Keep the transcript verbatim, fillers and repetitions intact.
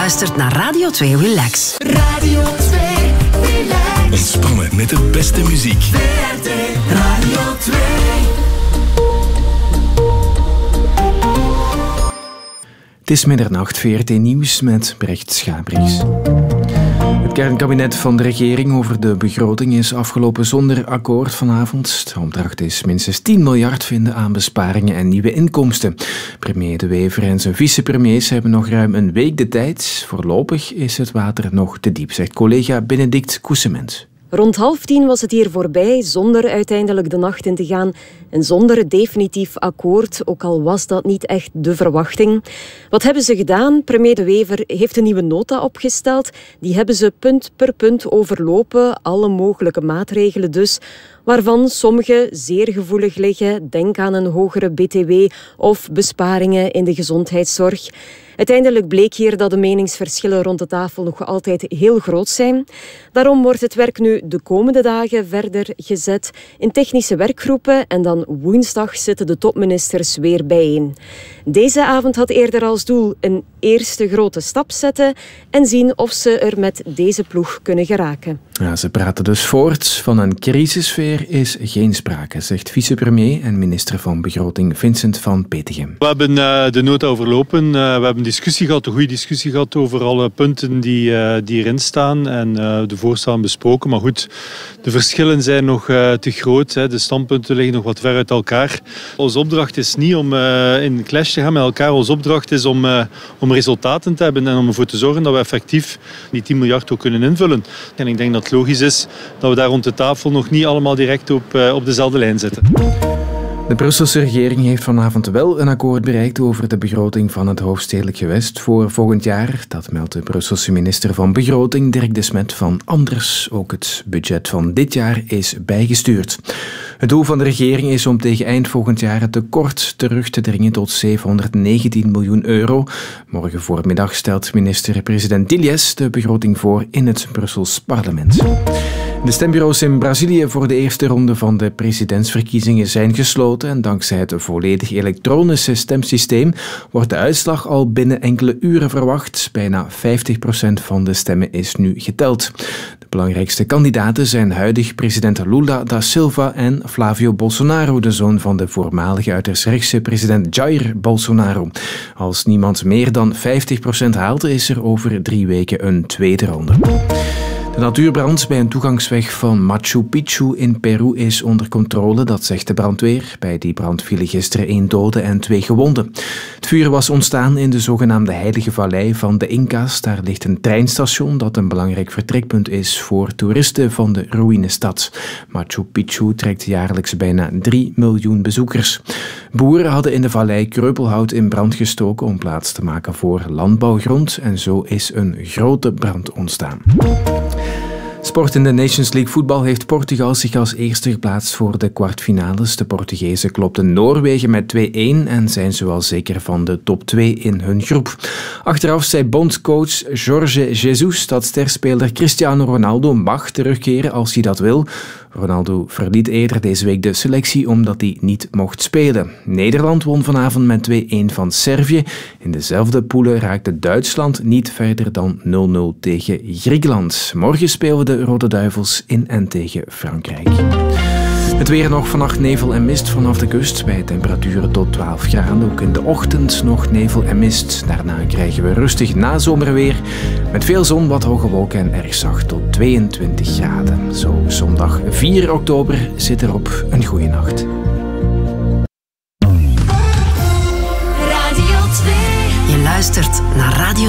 luistert naar Radio twee Relax. Radio twee Relax. Ontspannen met de beste muziek. V R T Radio twee. Het is middernacht, V R T Nieuws met Brecht Schabriks. Het kernkabinet van de regering over de begroting is afgelopen zonder akkoord vanavond. De opdracht is minstens tien miljard vinden aan besparingen en nieuwe inkomsten. Premier De Wever en zijn vicepremiers hebben nog ruim een week de tijd. Voorlopig is het water nog te diep, zegt collega Benedict Coussement. Rond half tien was het hier voorbij, zonder uiteindelijk de nacht in te gaan en zonder definitief akkoord, ook al was dat niet echt de verwachting. Wat hebben ze gedaan? Premier De Wever heeft een nieuwe nota opgesteld. Die hebben ze punt per punt overlopen, alle mogelijke maatregelen dus, waarvan sommige zeer gevoelig liggen. Denk aan een hogere B T W of besparingen in de gezondheidszorg. Uiteindelijk bleek hier dat de meningsverschillen rond de tafel nog altijd heel groot zijn. Daarom wordt het werk nu de komende dagen verder gezet in technische werkgroepen en dan woensdag zitten de topministers weer bijeen. Deze avond had eerder als doel een eerste grote stap zetten en zien of ze er met deze ploeg kunnen geraken. Ja, ze praten dus voort. Van een crisissfeer is geen sprake, zegt vicepremier en minister van Begroting Vincent van Petegem. We hebben uh, de nota overlopen. Uh, we hebben discussie gehad, een goede discussie gehad over alle punten die, uh, die erin staan en uh, de voorstellen besproken. Maar goed, de verschillen zijn nog uh, te groot. Hè. De standpunten liggen nog wat ver uit elkaar. Onze opdracht is niet om uh, in clash te gaan met elkaar. Onze opdracht is om, uh, om resultaten te hebben en om ervoor te zorgen dat we effectief die tien miljard ook kunnen invullen. En ik denk dat het logisch is dat we daar rond de tafel nog niet allemaal direct op, uh, op dezelfde lijn zitten. De Brusselse regering heeft vanavond wel een akkoord bereikt over de begroting van het hoofdstedelijk gewest voor volgend jaar. Dat meldt de Brusselse minister van Begroting, Dirk De Smet van Anders. Ook het budget van dit jaar is bijgestuurd. Het doel van de regering is om tegen eind volgend jaar het tekort terug te dringen tot zevenhonderdnegentien miljoen euro. Morgen voormiddag stelt minister-president Diljes de begroting voor in het Brussels parlement. De stembureaus in Brazilië voor de eerste ronde van de presidentsverkiezingen zijn gesloten en dankzij het volledig elektronische stemsysteem wordt de uitslag al binnen enkele uren verwacht. Bijna vijftig procent van de stemmen is nu geteld. De belangrijkste kandidaten zijn huidig president Lula da Silva en Flávio Bolsonaro, de zoon van de voormalige uiterst rechtse president Jair Bolsonaro. Als niemand meer dan vijftig procent haalt, is er over drie weken een tweede ronde. De natuurbrand bij een toegangsweg van Machu Picchu in Peru is onder controle, dat zegt de brandweer. Bij die brand vielen gisteren één dode en twee gewonden. Het vuur was ontstaan in de zogenaamde Heilige Vallei van de Inca's. Daar ligt een treinstation dat een belangrijk vertrekpunt is voor toeristen van de ruïnestad. Machu Picchu trekt jaarlijks bijna drie miljoen bezoekers. Boeren hadden in de vallei kreupelhout in brand gestoken om plaats te maken voor landbouwgrond en zo is een grote brand ontstaan. Sport in de Nations League voetbal heeft Portugal zich als eerste geplaatst voor de kwartfinales. De Portugezen klopten Noorwegen met twee-één en zijn zo al zeker van de top twee in hun groep. Achteraf zei bondscoach Jorge Jesus dat sterspeler Cristiano Ronaldo mag terugkeren als hij dat wil. Ronaldo verliet eerder deze week de selectie omdat hij niet mocht spelen. Nederland won vanavond met twee-één van Servië. In dezelfde poelen raakte Duitsland niet verder dan nul nul tegen Griekenland. Morgen spelen de Rode Duivels in en tegen Frankrijk. Het weer nog vannacht nevel en mist vanaf de kust bij temperaturen tot twaalf graden. Ook in de ochtend nog nevel en mist. Daarna krijgen we rustig nazomerweer met veel zon, wat hoge wolken en erg zacht tot tweeëntwintig graden. Zo zondag vier oktober zit erop. Een goeie nacht. Radio twee. Je luistert naar Radio